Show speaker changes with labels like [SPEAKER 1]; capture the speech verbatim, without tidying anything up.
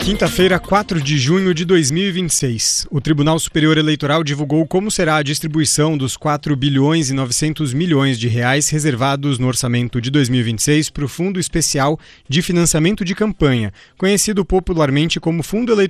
[SPEAKER 1] Quinta-feira, quatro de junho de dois mil e vinte e seis. O Tribunal Superior Eleitoral divulgou como será a distribuição dos quatro bilhões e novecentos milhões de reais reservados no orçamento de dois mil e vinte e seis para o Fundo Especial de Financiamento de Campanha, conhecido popularmente como Fundo Eleitoral